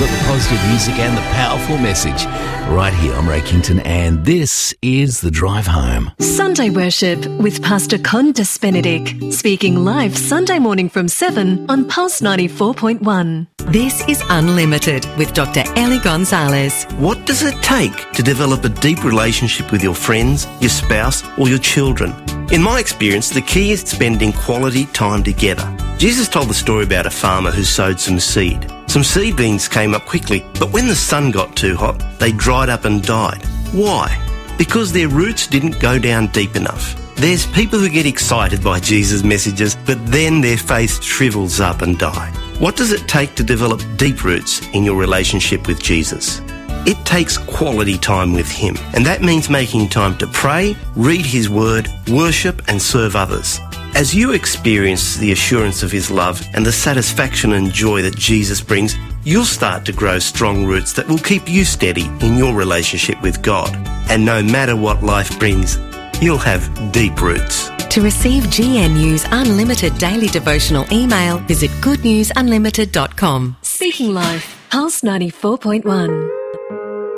got the positive music and the powerful message. Right here, I'm Ray Kington, and this is The Drive Home. Sunday Worship with Pastor Condas Benedict, speaking live Sunday morning from 7 on Pulse 94.1. This is Unlimited with Dr. Ellie Gonzalez. What does it take to develop a deep relationship with your friends, your spouse, or your children? In my experience, the key is spending quality time together. Jesus told the story about a farmer who sowed some seed. Some seedlings came up quickly, but when the sun got too hot, they dried up and died. Why? Because their roots didn't go down deep enough. There's people who get excited by Jesus' messages, but then their faith shrivels up and die. What does it take to develop deep roots in your relationship with Jesus? It takes quality time with Him, and that means making time to pray, read His Word, worship and serve others. As you experience the assurance of His love and the satisfaction and joy that Jesus brings, you'll start to grow strong roots that will keep you steady in your relationship with God. And no matter what life brings, you'll have deep roots. To receive GNU's Unlimited Daily Devotional email, visit goodnewsunlimited.com. Speaking Life, Pulse 94.1.